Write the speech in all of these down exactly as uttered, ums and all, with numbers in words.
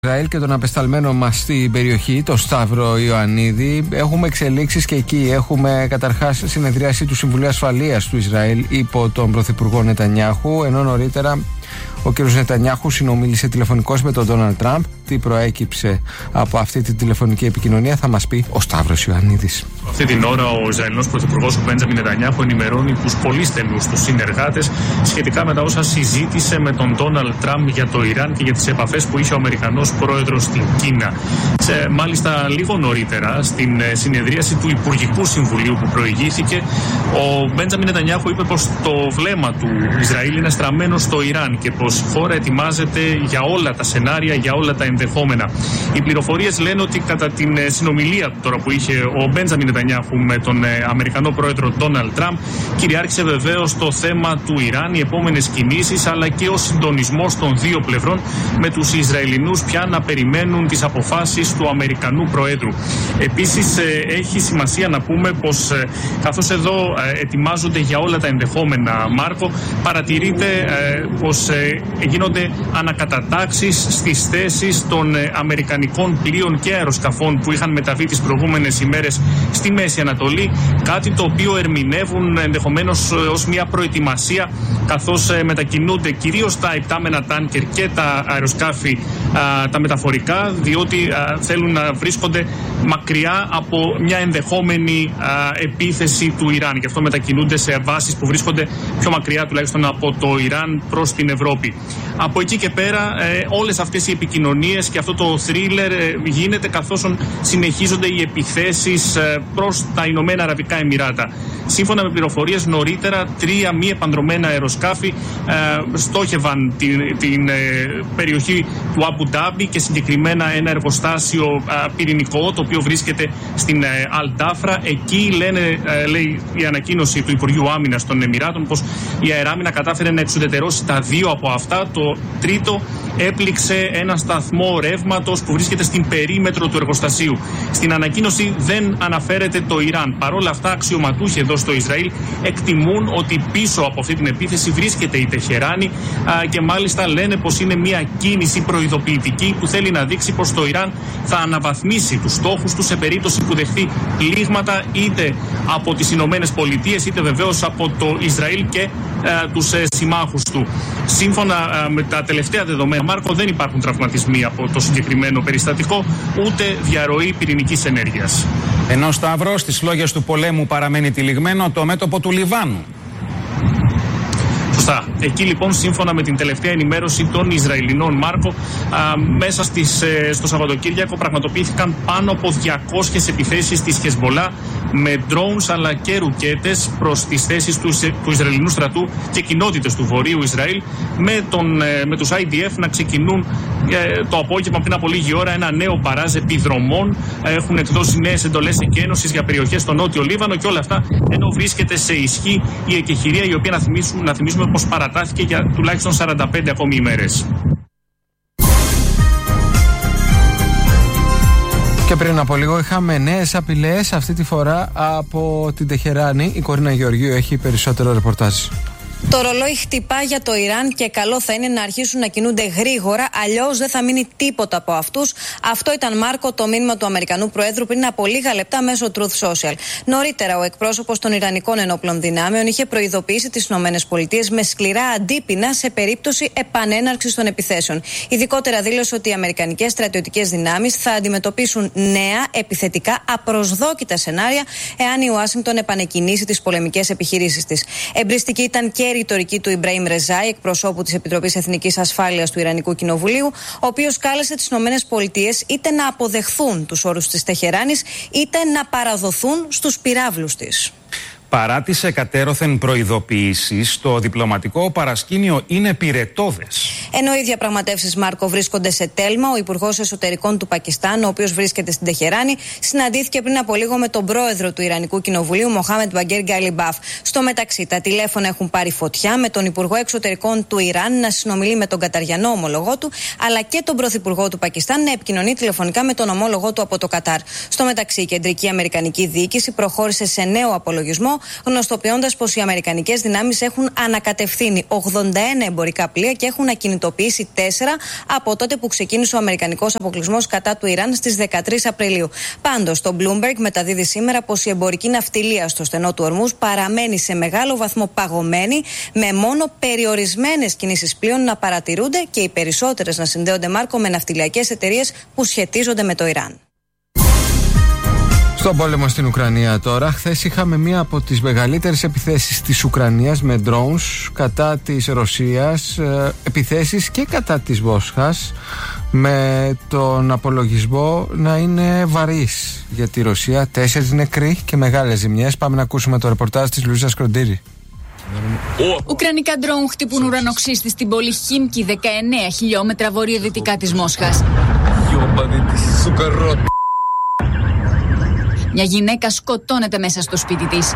Ισραήλ και τον απεσταλμένο μας στην περιοχή, τον Σταύρο Ιωαννίδη. Έχουμε εξελίξεις και εκεί. Έχουμε καταρχάς συνεδρίαση του Συμβουλίου Ασφαλείας του Ισραήλ υπό τον Πρωθυπουργό Νετανιάχου, ενώ νωρίτερα ο κ. Νετανιάχου συνομίλησε τηλεφωνικώς με τον Ντόναλντ Τραμπ. Τι προέκυψε από αυτή τη τηλεφωνική επικοινωνία θα μας πει ο Σταύρος Ιωαννίδης. Αυτή την ώρα ο Ισραηλινός Πρωθυπουργός ο Μπέντζαμιν Νετανιάχου ενημερώνει τους πολύ στενούς τους συνεργάτες σχετικά με τα όσα συζήτησε με τον Ντόναλντ Τραμπ για το Ιράν και για τις επαφές που είχε ο Αμερικανός πρόεδρος στην Κίνα. Σε, μάλιστα λίγο νωρίτερα στην συνεδρίαση του Υπουργικού Συμβουλίου που προηγήθηκε, ο Μπέντζαμιν Νετανιάχου είπε πως το βλέμμα του Ισραήλ είναι στραμμένο στο Ιράν και πως η χώρα ετοιμάζεται για όλα τα σενάρια, για όλα τα ενδεχόμενα. Οι πληροφορίες λένε ότι κατά την συνομιλία τώρα που είχε ο Μπέντζαμιν Νετανιάχου με τον Αμερικανό πρόεδρο Ντόναλντ Τραμπ, κυριάρχησε βεβαίως το θέμα του Ιράν, οι επόμενες κινήσεις αλλά και ο συντονισμός των δύο πλευρών με τους Ισραηλινούς πια να περιμένουν τις αποφάσεις του Αμερικανού Προέδρου. Επίσης έχει σημασία να πούμε πως καθώς εδώ ετοιμάζονται για όλα τα ενδεχόμενα, Μάρκο, παρατηρείται πως γίνονται ανακατατάξεις στις θέσεις των αμερικανικών πλοίων και αεροσκαφών που είχαν μεταβεί τις προηγούμενες ημέρες στη Μέση Ανατολή, κάτι το οποίο ερμηνεύουν ενδεχομένως ως μια προετοιμασία καθώς μετακινούνται κυρίως τα υπτάμενα τάνκερ και τα αεροσκάφη α, τα μεταφορικά, διότι α, θέλουν να βρίσκονται μακριά από μια ενδεχόμενη α, επίθεση του Ιράν. Γι' αυτό μετακινούνται σε βάσεις που βρίσκονται πιο μακριά τουλάχιστον από το Ιράν προς την Ευρώπη. Από εκεί και πέρα ε, όλες αυτές οι επικοινωνίες και αυτό το θρίλερ ε, γίνεται καθώς συνεχίζονται οι επιθέσεις ε, προς τα Ηνωμένα Αραβικά Εμιράτα. Σύμφωνα με πληροφορίες νωρίτερα, τρία μη επανδρομένα αεροσκάφη ε, στόχευαν την, την ε, περιοχή του Αμπου Ντάμπι και συγκεκριμένα ένα εργοστάσιο ε, πυρηνικό το οποίο βρίσκεται στην ε, Αλ-Ντάφρα. Εκεί λένε, ε, λέει η ανακοίνωση του Υπουργείου Άμυνας των Εμιράτων πως η αεράμινα κατάφερε να εξουδετερώσει τα δύο από αυτά. Το τρίτο έπληξε ένα σταθμό ρεύματος που βρίσκεται στην περίμετρο του εργοστασίου. Στην ανακοίνωση δεν αναφέρεται το Ιράν. Παρ' όλα αυτά, αξιωματούχοι εδώ στο Ισραήλ εκτιμούν ότι πίσω από αυτή την επίθεση βρίσκεται η Τεχεράνη α, και μάλιστα λένε πως είναι μια κίνηση προειδοποιητική που θέλει να δείξει πως το Ιράν θα αναβαθμίσει τους στόχους του σε περίπτωση που δεχθεί πλήγματα είτε από τις Ηνωμένες Πολιτείες είτε βεβαίως από το Ισραήλ και α, τους ε, συμμάχους του. Σύμφωνα α, με τα τελευταία δεδομένα, Μάρκο, δεν υπάρχουν τραυματισμοί από το συγκεκριμένο περιστατικό ούτε διαρροή πυρηνικής ενέργειας. Ενώ Σταύρο, στις λόγες του πολέμου παραμένει τυλιγμένο το μέτωπο του Λιβάνου. Σωστά. Εκεί λοιπόν, σύμφωνα με την τελευταία ενημέρωση των Ισραηλινών, Μάρκο, α, μέσα στις, ε, στο Σαββατοκύριακο πραγματοποιήθηκαν πάνω από διακόσιες επιθέσεις της Χεσμολά με drones αλλά και ρουκέτες προς τις θέσεις του, του Ισραηλινού στρατού και κοινότητες του Βορείου Ισραήλ, με, τον, ε, με τους άι ντι εφ να ξεκινούν ε, το απόγευμα πριν από λίγη ώρα ένα νέο μπαράζ επιδρομών. Έχουν εκδώσει νέες εντολές εκένωσης για περιοχές στο Νότιο Λίβανο και όλα αυτά ενώ βρίσκεται σε ισχύ η εκεχηρία, η οποία να θυμίσουμε, να θυμίσουμε πως παρατάθηκε για τουλάχιστον σαράντα πέντε ακόμη ημέρες. Και πριν από λίγο είχαμε νέες απειλές, αυτή τη φορά από την Τεχεράνη. Η Κορίνα Γεωργίου έχει περισσότερο ρεπορτάζ. Το ρολόι χτυπά για το Ιράν και καλό θα είναι να αρχίσουν να κινούνται γρήγορα, αλλιώς δεν θα μείνει τίποτα από αυτούς. Αυτό ήταν, Μάρκο, το μήνυμα του Αμερικανού Προέδρου πριν από λίγα λεπτά μέσω Truth Social. Νωρίτερα, ο εκπρόσωπος των Ιρανικών Ενόπλων Δυνάμεων είχε προειδοποιήσει τις ΗΠΑ με σκληρά αντίπεινα σε περίπτωση επανέναρξης των επιθέσεων. Ειδικότερα δήλωσε ότι οι αμερικανικές στρατιωτικές δυνάμεις θα αντιμετωπίσουν νέα επιθετικά απροσδόκητα σενάρια εάν η Ουάσιγκτον επανεκκινήσει τις πολεμικές επιχειρήσεις της. Εμπριστική ήταν και η ρητορική του Ιμπραήμ Ρεζάι, εκπροσώπου της Επιτροπής Εθνικής Ασφάλειας του Ιρανικού Κοινοβουλίου, ο οποίος κάλεσε τις ΗΠΑ είτε να αποδεχθούν τους όρους της Τεχεράνης είτε να παραδοθούν στους πυράβλους της. Παρά τις εκατέρωθεν προειδοποιήσεις, το διπλωματικό παρασκήνιο είναι πυρετώδες. Ενώ οι διαπραγματεύσεις, Μάρκο, βρίσκονται σε τέλμα, ο Υπουργός Εσωτερικών του Πακιστάν, ο οποίος βρίσκεται στην Τεχεράνη, συναντήθηκε πριν από λίγο με τον πρόεδρο του Ιρανικού Κοινοβουλίου, Μοχάμεντ Μπαγκέρ Γκαλιμπάφ. Στο μεταξύ, τα τηλέφωνα έχουν πάρει φωτιά, με τον Υπουργό Εξωτερικών του Ιράν να συνομιλεί με τον καταριανό ομολογό του, αλλά και τον Πρωθυπουργό του Πακιστάν να επικοινωνεί τηλεφωνικά με τον ομόλογό του από το Κατάρ. Στο μεταξύ, η κεντρική αμερικανική διοίκηση προχώρησε σε νέο απολογισμό γνωστοποιώντας πως οι αμερικανικές δυνάμεις έχουν ανακατευθύνει ογδόντα ένα εμπορικά πλοία και έχουν ακινητοποιήσει τέσσερα από τότε που ξεκίνησε ο αμερικανικός αποκλεισμός κατά του Ιράν στις δεκατρείς Απριλίου. Πάντως, το Bloomberg μεταδίδει σήμερα πως η εμπορική ναυτιλία στο στενό του Ορμούζ παραμένει σε μεγάλο βαθμό παγωμένη, με μόνο περιορισμένες κινήσεις πλοίων να παρατηρούνται και οι περισσότερες να συνδέονται, Μάρκο, με ναυτιλιακές εταιρείες που σχετίζονται με το Ιράν. Στον πόλεμο στην Ουκρανία τώρα, χθες είχαμε μία από τις μεγαλύτερες επιθέσεις της Ουκρανίας με drones κατά της Ρωσίας, ε, επιθέσεις και κατά της Μόσχας, με τον απολογισμό να είναι βαρύς για τη Ρωσία. Τέσσερις νεκροί και μεγάλες ζημιές. Πάμε να ακούσουμε το ρεπορτάζ της Λουίζας Κροντήρη. Ουκρανικά ντρόουν χτυπούν ουρανοξύστη στην πόλη Χίμκι, δεκαεννέα χιλιόμετρα βορειοδυτικά της Μόσχας. Μια γυναίκα σκοτώνεται μέσα στο σπίτι της.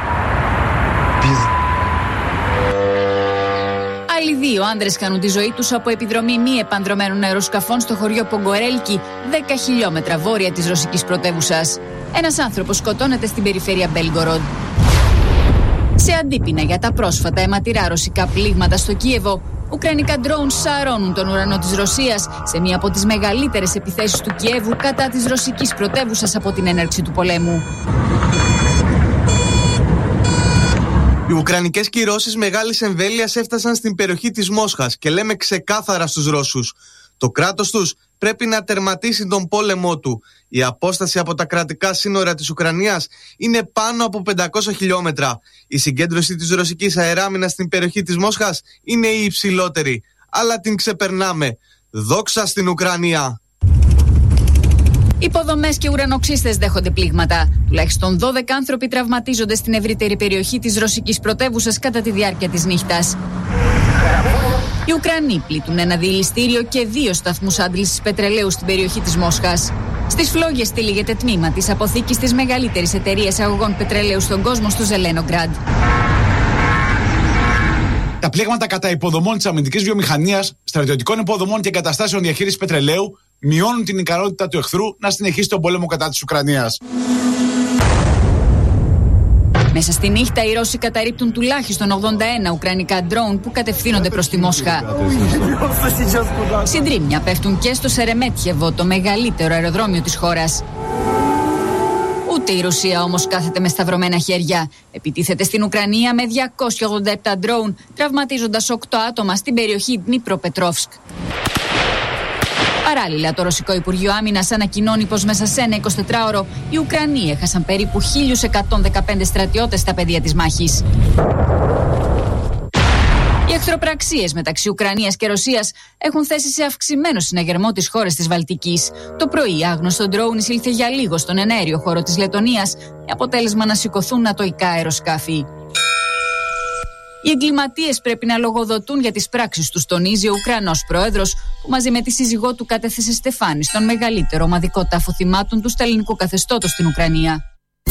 Άλλοι δύο άντρες χάνουν τη ζωή τους από επιδρομή μη επανδρομένων αεροσκαφών στο χωριό Πογκορέλκι, δέκα χιλιόμετρα βόρεια της ρωσικής πρωτεύουσας. Ένας άνθρωπος σκοτώνεται στην περιφέρεια Μπέλγκοροντ. Σε αντίπεινα για τα πρόσφατα αιματηρά ρωσικά πλήγματα στο Κίεβο, ουκρανικά ντρόουν σαρώνουν τον ουρανό της Ρωσίας σε μία από τις μεγαλύτερες επιθέσεις του Κιέβου κατά της ρωσικής πρωτεύουσας από την έναρξη του πολέμου. Οι ουκρανικές κυρώσεις μεγάλης εμβέλειας έφτασαν στην περιοχή της Μόσχας και λέμε ξεκάθαρα στους Ρώσους: το κράτος τους πρέπει να τερματίσει τον πόλεμό του. Η απόσταση από τα κρατικά σύνορα της Ουκρανίας είναι πάνω από πεντακόσια χιλιόμετρα. Η συγκέντρωση της ρωσικής αεράμινας στην περιοχή της Μόσχας είναι η υψηλότερη, αλλά την ξεπερνάμε. Δόξα στην Ουκρανία! Υποδομές και ουρανοξύστες δέχονται πλήγματα. Τουλάχιστον δώδεκα άνθρωποι τραυματίζονται στην ευρύτερη περιοχή της ρωσικής πρωτεύουσας κατά τη διάρκεια της νύχτας. Οι Ουκρανοί πλήττουν ένα διελιστήριο και δύο σταθμούς άντλησης πετρελαίου στην περιοχή της Μόσχας. Στις φλόγες τυλίγεται τμήμα της αποθήκης της μεγαλύτερης εταιρείας αγωγών πετρελαίου στον κόσμο στο Ζελένογραντ. Τα πλήγματα κατά υποδομών της αμυντικής βιομηχανίας, στρατιωτικών υποδομών και εγκαταστάσεων διαχείρισης πετρελαίου μειώνουν την ικανότητα του εχθρού να συνεχίσει τον πόλεμο κατά της Ουκρανίας. Μέσα στη νύχτα οι Ρώσοι καταρρίπτουν τουλάχιστον ογδόντα ένα ουκρανικά ντρόουν που κατευθύνονται προς τη Μόσχα. Συντρίμμια πέφτουν και στο Σερεμέτιεβο, το μεγαλύτερο αεροδρόμιο της χώρας. Ούτε η Ρωσία όμως κάθεται με σταυρωμένα χέρια. Επιτίθεται στην Ουκρανία με διακόσια ογδόντα επτά ντρόουν, τραυματίζοντας οκτώ άτομα στην περιοχή Δνίπρο-Πετρόφσκ. Παράλληλα, το Ρωσικό Υπουργείο Άμυνας ανακοινώνει πως μέσα σε ένα εικοσιτετράωρο οι Ουκρανοί έχασαν περίπου χίλια εκατόν δεκαπέντε στρατιώτες στα πεδία της μάχης. Οι εχθροπραξίες μεταξύ Ουκρανίας και Ρωσίας έχουν θέσει σε αυξημένο συναγερμό τις χώρες της Βαλτικής. Το πρωί, άγνωστο ντρόουν εισήλθε για λίγο στον εναέριο χώρο της Λετωνίας, με αποτέλεσμα να σηκωθούν νατοϊκά αεροσκάφη. Οι εγκληματίες πρέπει να λογοδοτούν για τις πράξεις τους, τονίζει ο Ουκρανός πρόεδρος, που μαζί με τη σύζυγό του κατέθεσε στεφάνι στον μεγαλύτερο ομαδικό τάφο θυμάτων του σταλινικού καθεστώτος στην Ουκρανία.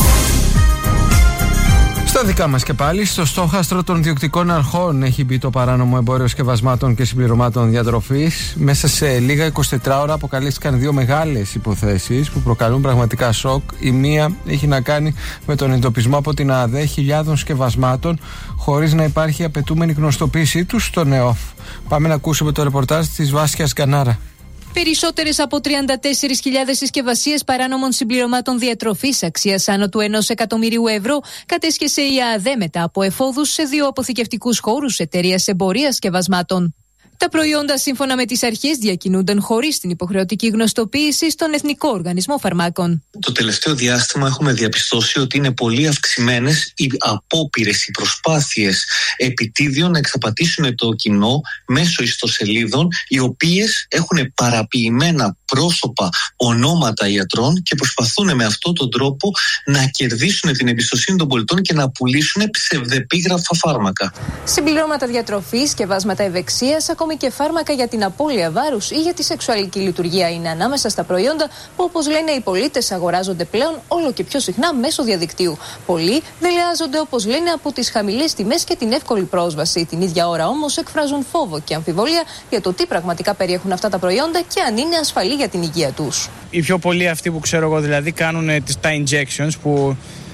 Στα δικά μας και πάλι, στο στόχαστρο των διοκτικών αρχών έχει μπει το παράνομο εμπόριο σκευασμάτων και συμπληρωμάτων διατροφής. Μέσα σε λίγα εικοσιτετρά ώρα αποκαλύφθηκαν δύο μεγάλες υποθέσεις που προκαλούν πραγματικά σοκ. Η μία έχει να κάνει με τον εντοπισμό από την ΑΔΕ χιλιάδων σκευασμάτων χωρίς να υπάρχει απαιτούμενη γνωστοποίησή τους στον ΕΟΦ. Πάμε να ακούσουμε το ρεπορτάζ της Βάσιας Γκανάρα. Περισσότερες από τριάντα τέσσερις χιλιάδες συσκευασίες παράνομων συμπληρωμάτων διατροφής αξίας άνω του ενός εκατομμυρίου ευρώ κατέσχεσε η ΑΔΕ μετά από εφόδους σε δύο αποθηκευτικούς χώρους εταιρείας εμπορίας σκευασμάτων. Τα προϊόντα, σύμφωνα με τις αρχές, διακινούνταν χωρίς την υποχρεωτική γνωστοποίηση στον Εθνικό Οργανισμό Φαρμάκων. Το τελευταίο διάστημα έχουμε διαπιστώσει ότι είναι πολύ αυξημένες οι απόπειρες, οι προσπάθειες επιτίδιων να εξαπατήσουν το κοινό μέσω ιστοσελίδων, οι οποίες έχουν παραποιημένα πρόσωπα, ονόματα ιατρών και προσπαθούν με αυτόν τον τρόπο να κερδίσουν την εμπιστοσύνη των πολιτών και να πουλήσουν ψευδεπίγραφα φάρμακα. Συμπληρώματα διατροφής, σκευάσματα ευεξίας, ακόμη και φάρμακα για την απώλεια βάρους ή για τη σεξουαλική λειτουργία είναι ανάμεσα στα προϊόντα που, όπως λένε οι πολίτες, αγοράζονται πλέον όλο και πιο συχνά μέσω διαδικτύου. Πολλοί δελεάζονται, όπως λένε, από τις χαμηλές τιμές και την εύκολη πρόσβαση. Την ίδια ώρα όμως εκφράζουν φόβο και αμφιβολία για το τι πραγματικά περιέχουν αυτά τα προϊόντα και αν είναι ασφαλή για την υγεία τους. Οι πιο πολλοί αυτοί που ξέρω εγώ δηλαδή κάνουν τα injections που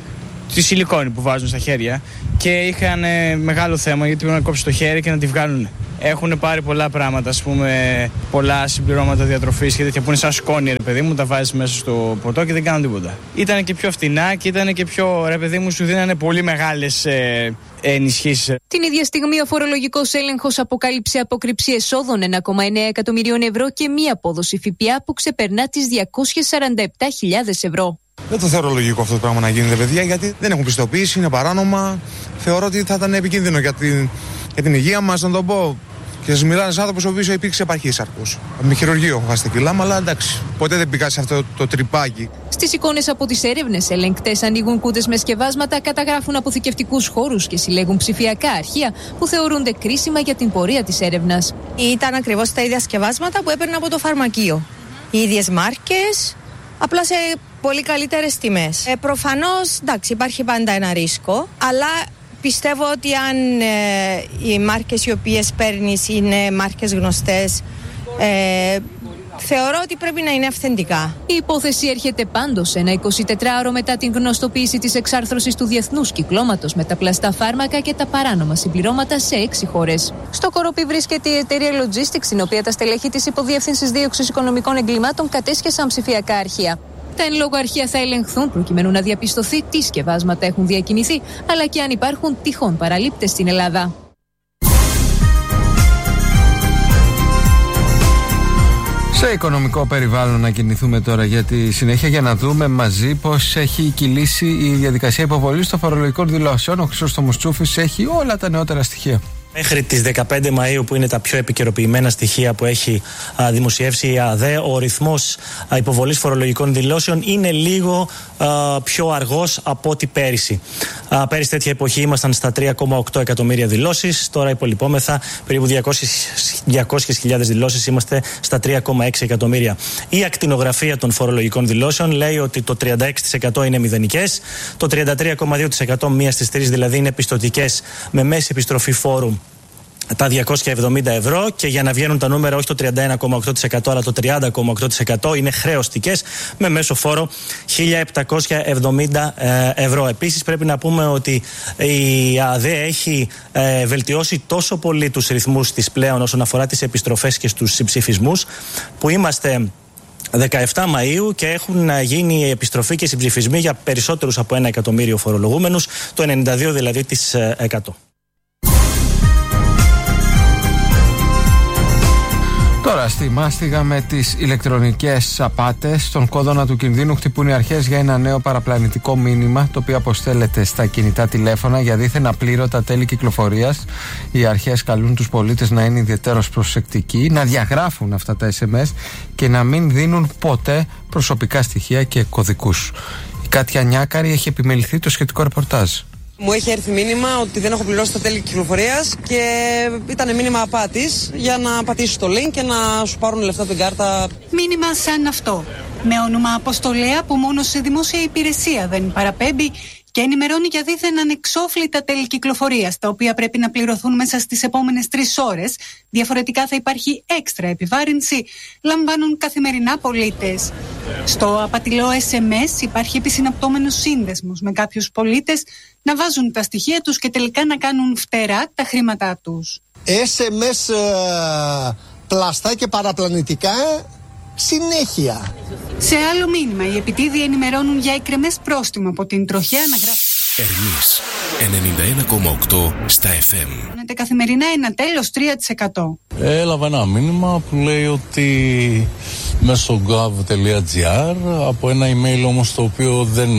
τη σιλικόνη που βάζουν στα χέρια και είχαν ε, μεγάλο θέμα γιατί πρέπει να κόψει το χέρι και να τη βγάλουν. Έχουν πάρει πολλά πράγματα, ας πούμε, πολλά συμπληρώματα διατροφής και τέτοια που είναι σαν σκόνη, ρε παιδί μου, τα βάζεις μέσα στο ποτό και δεν κάνουν τίποτα. Ήταν και πιο φτηνά και ήταν και πιο, ρε παιδί μου, σου δίνανε πολύ μεγάλες ε, ενισχύσεις. Την ίδια στιγμή ο φορολογικός έλεγχος αποκάλυψε αποκρυψή εσόδων ένα κόμμα εννέα εκατομμυρίων ευρώ και μία απόδοση ΦΠΑ που ξεπερνά τις διακόσιες σαράντα επτά χιλιάδες ευρώ. Δεν το θεωρώ λογικό αυτό το πράγμα να γίνεται, παιδιά, γιατί δεν έχουν πιστοποίηση, είναι παράνομα. Θεωρώ ότι θα ήταν επικίνδυνο για την, για την υγεία μας, να το πω. Και σα μιλάνε σαν άνθρωπο ο οποίο υπήρξε επαρχής αρκούς. Με χειρουργείο έχω χάσει τα κιλά μου, αλλά εντάξει. Ποτέ δεν πήγα σε αυτό το, το τρυπάκι. Στις εικόνες από τις έρευνες, ελεγκτές ανοίγουν κούτες με σκευάσματα, καταγράφουν αποθηκευτικούς χώρους και συλλέγουν ψηφιακά αρχεία που θεωρούνται κρίσιμα για την πορεία της έρευνας. Ήταν ακριβώς τα ίδια σκευάσματα που έπαιρνα από το φαρμακείο. Οι ίδιες μάρκες, απλά σε πολύ καλύτερες τιμές. Ε, προφανώς, εντάξει, υπάρχει πάντα ένα ρίσκο, αλλά πιστεύω ότι αν ε, οι μάρκες οι οποίες παίρνεις είναι μάρκες γνωστές, ε, θεωρώ ότι πρέπει να είναι αυθεντικά. Η υπόθεση έρχεται πάντως ένα εικοσιτετράωρο μετά την γνωστοποίηση της εξάρθρωσης του διεθνούς κυκλώματος με τα πλαστά φάρμακα και τα παράνομα συμπληρώματα σε έξι χώρες. Στο Κοροπή βρίσκεται η εταιρεία Logistics, στην οποία τα στελέχη της Υποδιεύθυνσης Δίωξης Οικονομικών Εγκλημάτων κατέσχεσαν ψηφιακά αρχεία. Τα εν λόγω αρχεία θα ελεγχθούν προκειμένου να διαπιστωθεί τι σκευάσματα έχουν διακινηθεί, αλλά και αν υπάρχουν τυχόν παραλήπτες στην Ελλάδα. Σε οικονομικό περιβάλλον να κινηθούμε τώρα για τη συνέχεια, για να δούμε μαζί πώς έχει κυλήσει η διαδικασία υποβολής των φορολογικών δηλώσεων. Ο Χρυσόστομος Τσούφης έχει όλα τα νεότερα στοιχεία. Μέχρι τις δεκαπέντε Μαΐου, που είναι τα πιο επικαιροποιημένα στοιχεία που έχει α, δημοσιεύσει η ΑΔΕ, ο ρυθμός α, υποβολής φορολογικών δηλώσεων είναι λίγο α, πιο αργός από ό,τι πέρυσι. Α, πέρυσι τέτοια εποχή ήμασταν στα τρία κόμμα οκτώ εκατομμύρια δηλώσεις, τώρα υπολοιπόμεθα περίπου διακόσιες χιλιάδες δηλώσεις, είμαστε στα τρία κόμμα έξι εκατομμύρια. Η ακτινογραφία των φορολογικών δηλώσεων λέει ότι το τριάντα έξι τοις εκατό είναι μηδενικές, το τριάντα τρία κόμμα δύο τοις εκατό, μία στις τρεις δηλαδή, είναι πιστωτικές με μέση επιστροφή φόρου τα διακόσια εβδομήντα ευρώ, και για να βγαίνουν τα νούμερα όχι το τριάντα ένα κόμμα οκτώ τοις εκατό αλλά το τριάντα κόμμα οκτώ τοις εκατό είναι χρεωστικές με μέσο φόρο χίλια επτακόσια εβδομήντα ευρώ. Επίσης πρέπει να πούμε ότι η ΑΔΕ έχει ε, βελτιώσει τόσο πολύ τους ρυθμούς της πλέον όσον αφορά τις επιστροφές και στους συμψηφισμούς, που είμαστε δεκαεφτά Μαΐου και έχουν γίνει επιστροφή και συμψηφισμοί για περισσότερους από ένα εκατομμύριο φορολογούμενους, το ενενήντα δύο δηλαδή της εκατό. Τώρα στη μάστιγα με τις ηλεκτρονικές απάτες, στον κόδωνα του κινδύνου χτυπούν οι αρχές για ένα νέο παραπλανητικό μήνυμα, το οποίο αποστέλλεται στα κινητά τηλέφωνα για δίθεν απλήρωτα τέλη κυκλοφορίας. Οι αρχές καλούν τους πολίτες να είναι ιδιαιτέρως προσεκτικοί, να διαγράφουν αυτά τα ες εμ ες και να μην δίνουν ποτέ προσωπικά στοιχεία και κωδικούς. Η Κάτια Νιάκαρη έχει επιμεληθεί το σχετικό ρεπορτάζ. Μου έχει έρθει μήνυμα ότι δεν έχω πληρώσει τα τέλη κυκλοφορίας και ήταν μήνυμα απάτης για να πατήσεις το link και να σου πάρουν λεφτά από την κάρτα. Μήνυμα σαν αυτό, με όνομα Αποστολέα, που μόνο σε δημόσια υπηρεσία δεν παραπέμπει και ενημερώνει για δίθεν ανεξόφλητα τέλη κυκλοφορίας, τα οποία πρέπει να πληρωθούν μέσα στις επόμενες τρεις ώρες. Διαφορετικά θα υπάρχει έξτρα επιβάρυνση, λαμβάνουν καθημερινά πολίτες. Στο απατηλό ες εμ ες υπάρχει επισυναπτώμενος σύνδεσμος με κάποιους πολίτες να βάζουν τα στοιχεία τους και τελικά να κάνουν φτερά τα χρήματά τους. ες εμ ες ε, πλαστά και παραπλανητικά συνέχεια. Σε άλλο μήνυμα, οι επιτίδιοι ενημερώνουν για εκκρεμές πρόστιμο από την τροχιά να γράφει. Ερμής ενενήντα ένα κόμμα οκτώ στα εφ εμ. Καθημερινά ένα τέλος τρία τοις εκατό. Έλαβα ένα μήνυμα που λέει ότι μέσω gov τελεία gr, από ένα email όμως το οποίο δεν,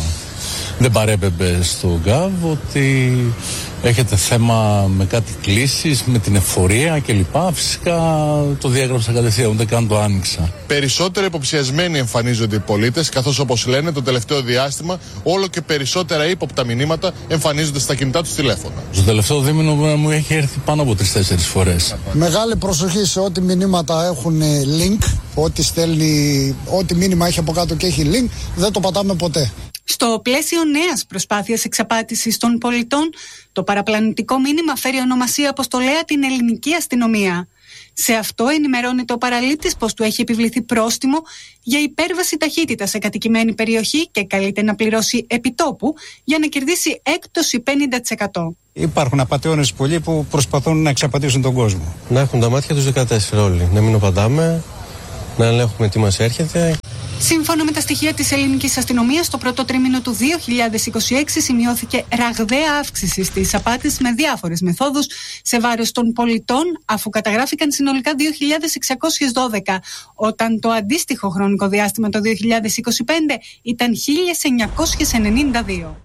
δεν παρέπεμπε στο gov, ότι έχετε θέμα με κάτι κλήσεις, με την εφορία κλπ. Φυσικά το διέγραψα κατευθείαν, ούτε καν το άνοιξα. Περισσότερο υποψιασμένοι εμφανίζονται οι πολίτες, καθώς όπως λένε το τελευταίο διάστημα όλο και περισσότερα ύποπτα μηνύματα εμφανίζονται στα κινητά τους τηλέφωνα. Στο τελευταίο δίμηνο μου έχει έρθει πάνω από τρεις-τέσσερις φορές. Μεγάλη προσοχή σε ό,τι μηνύματα έχουν link, ό,τι στέλνει, ό,τι μήνυμα έχει από κάτω και έχει link, δεν το πατάμε ποτέ. Στο πλαίσιο νέας προσπάθειας εξαπάτησης των πολιτών, το παραπλανητικό μήνυμα φέρει ονομασία Αποστολέα την ελληνική αστυνομία. Σε αυτό ενημερώνεται ο παραλήπτης πως του έχει επιβληθεί πρόστιμο για υπέρβαση ταχύτητα σε κατοικημένη περιοχή και καλείται να πληρώσει επιτόπου για να κερδίσει έκπτωση πενήντα τοις εκατό. Υπάρχουν απατεώνες πολλοί που προσπαθούν να εξαπατήσουν τον κόσμο. Να έχουν τα μάτια τους δεκατέσσερα όλοι. Να μην απαντάμε, να ελέγχουμε τι μας έρχεται. Σύμφωνα με τα στοιχεία της ελληνικής αστυνομίας, το πρώτο τρίμηνο του δύο χιλιάδες είκοσι έξι σημειώθηκε ραγδαία αύξηση στις απάτες με διάφορες μεθόδους σε βάρος των πολιτών, αφού καταγράφηκαν συνολικά δύο χιλιάδες εξακόσιες δώδεκα, όταν το αντίστοιχο χρονικό διάστημα το δύο χιλιάδες είκοσι πέντε ήταν χίλια εννιακόσιες ενενήντα δύο.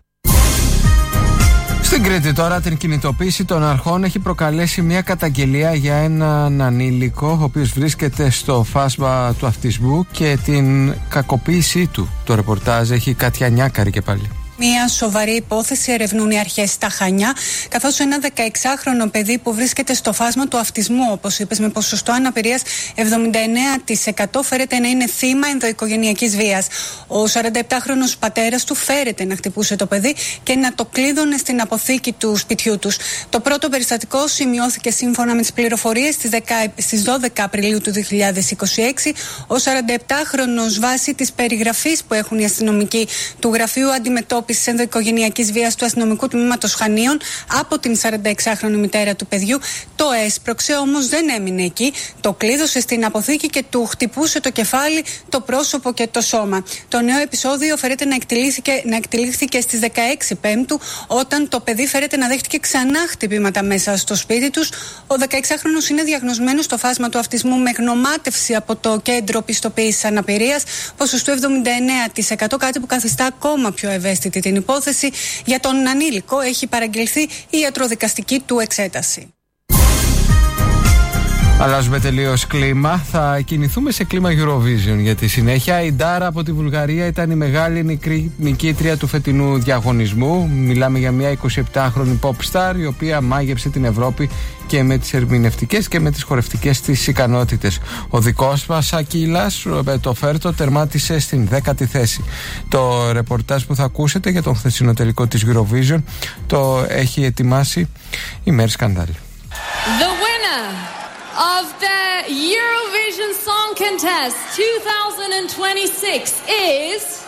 Στην Κρήτη τώρα την κινητοποίηση των αρχών έχει προκαλέσει μια καταγγελία για έναν ανήλικο ο οποίος βρίσκεται στο φάσμα του αυτισμού και την κακοποίησή του. Το ρεπορτάζ έχει Κάτια Νιάκαρη και πάλι. Μια σοβαρή υπόθεση ερευνούν οι αρχές στα Χανιά, καθώς ένα δεκαεξάχρονο παιδί που βρίσκεται στο φάσμα του αυτισμού, όπως είπες, με ποσοστό αναπηρίας εβδομήντα εννέα τοις εκατό, φέρεται να είναι θύμα ενδοοικογενειακής βίας. Ο σαρανταεπτάχρονος πατέρας του φέρεται να χτυπούσε το παιδί και να το κλείδωνε στην αποθήκη του σπιτιού τους. Το πρώτο περιστατικό σημειώθηκε σύμφωνα με τις πληροφορίες στις δώδεκα Απριλίου του δύο χιλιάδες είκοσι έξι. Ο σαρανταεπτάχρονος, βάσει της περιγραφής που έχουν οι αστυνομικοί του Γραφείου Αντιμετώπισης της ενδοοικογενειακής βίας του αστυνομικού τμήματος Χανίων από την σαρανταεξάχρονη μητέρα του παιδιού, το έσπρωξε, όμως δεν έμεινε εκεί. Το κλείδωσε στην αποθήκη και του χτυπούσε το κεφάλι, το πρόσωπο και το σώμα. Το νέο επεισόδιο φέρεται να εκτελήθηκε, να εκτελήθηκε στις δεκαέξι Πέμπτου, όταν το παιδί φέρεται να δέχτηκε ξανά χτυπήματα μέσα στο σπίτι τους. Ο δεκαεξάχρονος είναι διαγνωσμένος στο φάσμα του αυτισμού με γνωμάτευση από το Κέντρο Πιστοποίησης Αναπηρίας, ποσοστού εβδομήντα εννέα τοις εκατό, κάτι που καθιστά ακόμα πιο ευαίσθητη την υπόθεση. Για τον ανήλικο έχει παραγγελθεί η ιατροδικαστική του εξέταση. Αλλάζουμε τελείως κλίμα. Θα κινηθούμε σε κλίμα Eurovision για τη συνέχεια. Η Ντάρα από τη Βουλγαρία ήταν η μεγάλη νικήτρια του φετινού διαγωνισμού. Μιλάμε για μια εικοσιεπτάχρονη pop star η οποία μάγεψε την Ευρώπη και με τις ερμηνευτικές και με τις χορευτικές της ικανότητες. Ο δικός μας Ακύλας, το Φέρτο, τερμάτισε στην δέκατη θέση. Το ρεπορτάζ που θα ακούσετε για τον χθεσινό τελικό της Eurovision το έχει ετοιμάσει η Μέρη Σκανδάλη. The winner of the Eurovision Song Contest twenty twenty-six is